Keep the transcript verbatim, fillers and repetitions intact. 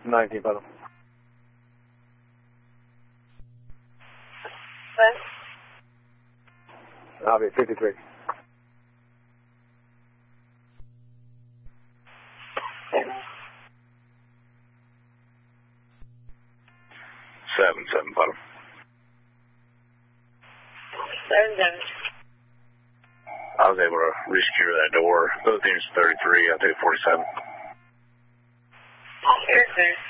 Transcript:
nineteen, final. What? I'll be fifty-three. Seven, seven, bottom. Seven, seven. I was able to resecure that door. Those units thirty-three, I take forty-seven. Here, sir.